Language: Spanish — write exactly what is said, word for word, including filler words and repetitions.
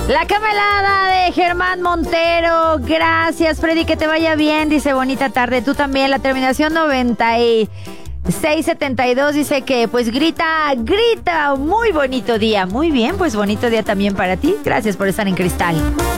La camelada de Germán Montero. Gracias, Freddy, que te vaya bien. Dice, bonita tarde. Tú también. La terminación noventa y seis setenta y dos dice que, pues, grita, grita. Muy bonito día. Muy bien, pues, bonito día también para ti. Gracias por estar en Cristal.